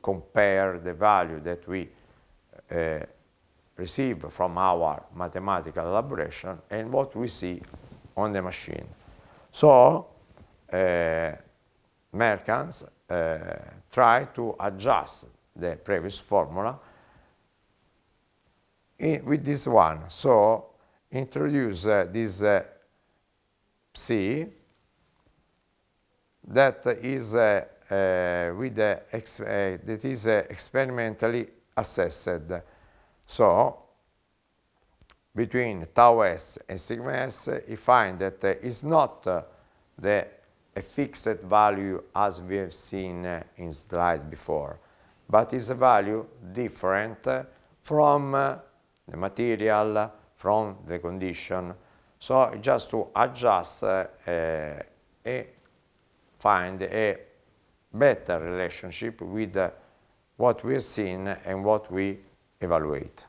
compare the value that we receive from our mathematical elaboration and what we see on the machine. So Mercans try to adjust the previous formula with this one. So introduce this psi that is experimentally assessed. So between tau s and sigma s, you find that it's not a fixed value as we have seen in slide before, but is a value different from the material, from the condition. So just to adjust find a better relationship with what we've seen and what we evaluate.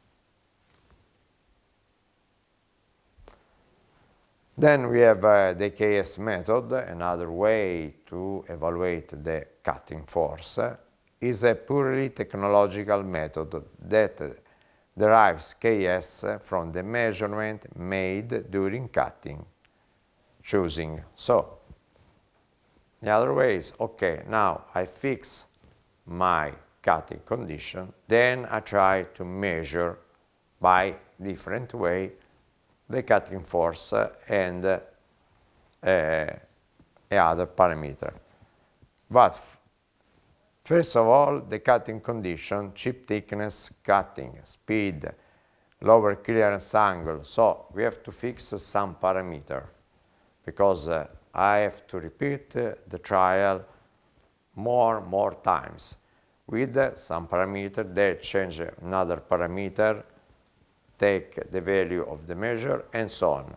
Then we have the KS method. Another way to evaluate the cutting force is a purely technological method that derives KS from the measurement made during cutting choosing. So the other way is, okay, now I fix my cutting condition, then I try to measure by different way the cutting force and other parameter. But first of all, the cutting condition, chip thickness, cutting, speed, lower clearance angle. So we have to fix some parameter because I have to repeat the trial more times with some parameter. They change another parameter, take the value of the measure, and so on.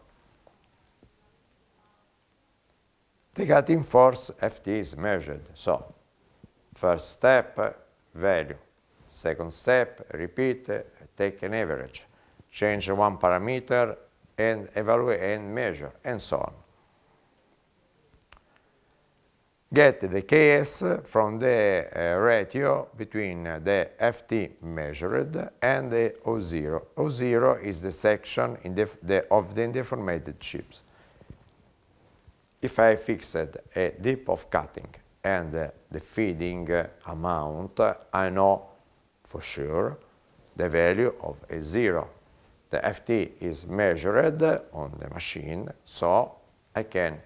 The cutting force Ft is measured. So first step, value. Second step, repeat, take an average. Change one parameter and evaluate and measure, and so on. Get the Ks from the ratio between the Ft measured and the O0. O0 is the section of the deformated chips. If I fixed a dip of cutting and the feeding amount, I know for sure the value of A0. The Ft is measured on the machine, so I can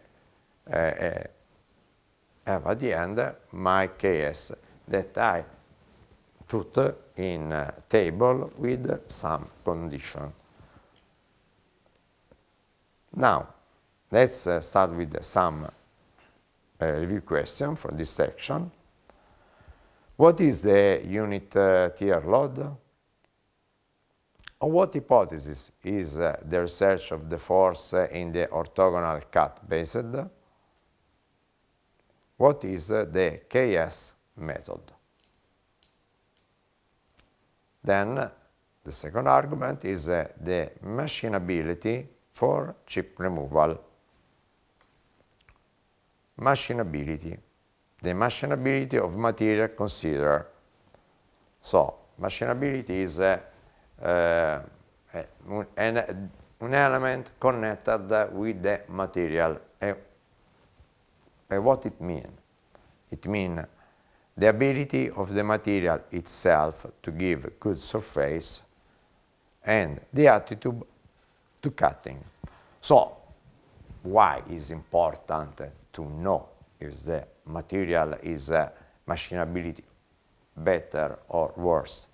have at the end my Ks that I put in a table with some condition. Now, let's start with some review question for this section. What is the unit tear load? On what hypothesis is the research of the force in the orthogonal cut based? What is the KS method? Then the second argument is the machinability for chip removal. Machinability, the machinability of material considered. So machinability is an element connected with the material. What it means? It means the ability of the material itself to give good surface and the attitude to cutting. So, why is important to know if the material is machinability better or worse?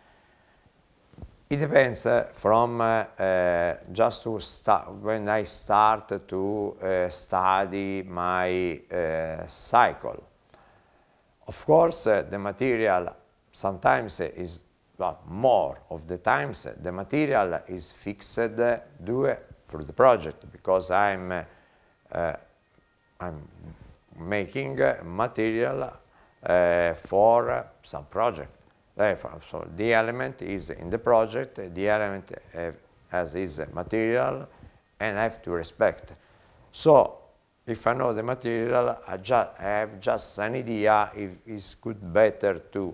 It depends from just to start, when I start to study my cycle. Of course, the material sometimes is, well, more of the times, the material is fixed due for the project because I'm making material for some project. So the element is in the project, the element as is material, and I have to respect. So if I know the material, I have just an idea if it's better to